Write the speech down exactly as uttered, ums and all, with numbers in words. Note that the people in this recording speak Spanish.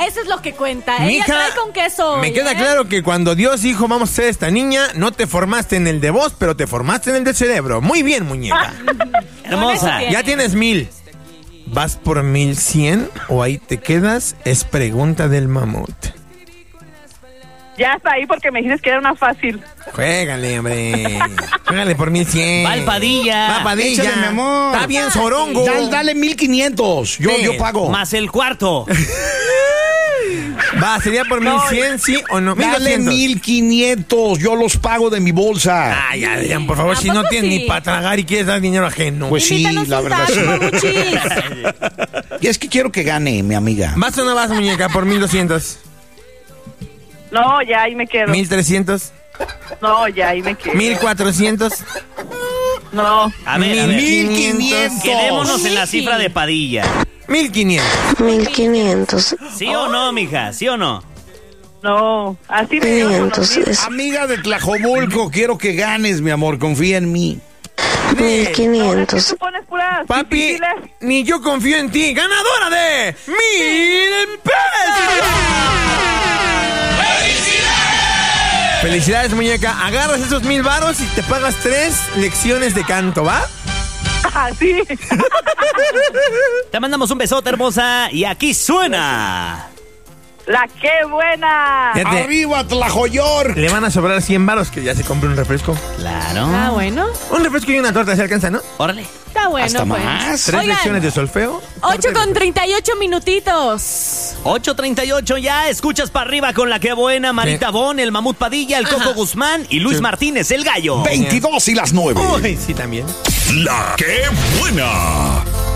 Eso es lo que cuenta. Ella Mija, trae con queso. me hoy, queda ¿eh? claro que cuando Dios dijo vamos a ser esta niña, no te formaste en el de voz, pero te formaste en el de cerebro. Muy bien, muñeca. Hermosa. Ya tienes mil. ¿Vas por mil cien o ahí te quedas? Es pregunta del mamut. Ya está ahí porque me dijiste que era una fácil. Juégale, hombre. Juégale por mil cien. Va el Padilla. Va Padilla. Échale, mi amor. Está bien, Sorongo. Dale, dale mil quinientos. Yo, Sí. yo pago. Más el cuarto. Va, sería por mil cien, sí o no. Dale mil doscientos. mil quinientos. Yo los pago de mi bolsa. Ay, Adrián, por favor, ¿A si no poco tienes sí? ni para tragar y quieres dar dinero ajeno. Pues sí, Invítanos la un verdad. taco, Sí. mamuchis. Y es que quiero que gane, mi amiga. ¿Vas o no vas, muñeca? Por mil doscientos. No, ya ahí me quedo. ¿Mil trescientos? No, ya ahí me quedo. ¿Mil cuatrocientos? No. A ver, a ver. Mil quinientos. Quedémonos en la cifra de Padilla. Mil quinientos. Mil quinientos. ¿Sí o no, mija? ¿Sí o no? No. Así me quedo con los Quinientos. mil. Es Amiga de Tlajomulco, quiero que ganes, mi amor. Confía en mí. mil quinientos. Tú pones puras Papi, difíciles. ni yo confío en ti. ¡Ganadora de mil pesos! ¡Felicidades, muñeca! Agarras esos mil varos y te pagas tres lecciones de canto, ¿va? Así. Te mandamos un besote, hermosa. Y aquí suena. La que buena. Fíjate, ¡Arriba, Tlajoyor! le van a sobrar cien varos que ya se compre un refresco. Claro. Ah, bueno. Un refresco y una torta se alcanza, ¿no? Órale. Está bueno, Hasta pues. más. Tres Oigan, lecciones de solfeo. ocho con treinta y ocho minutitos. ocho treinta y ocho ya. Escuchas para arriba con la que buena. Marita Sí. Bon, el Mamut Padilla, el Coco Guzmán y Luis Sí. Martínez, el Gallo. veintidós y las nueve. Uy, sí, también. La que buena.